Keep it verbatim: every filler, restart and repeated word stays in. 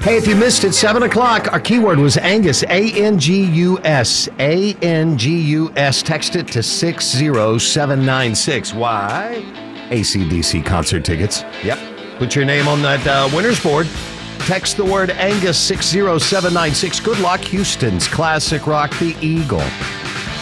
Hey, if you missed it, seven o'clock, our keyword was Angus, A N G U S, A N G U S. Text it to six zero seven nine six. Why? A C D C concert tickets. Yep. Put your name on that uh, winner's board. Text the word Angus, six zero seven nine six. Good luck, Houston's classic rock, The Eagle.